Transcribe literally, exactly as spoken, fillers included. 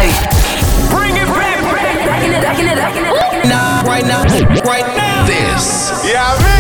Bring it back, back, back in it, back in it, back in it, back in it. Nah, right now, right now. This Yeah,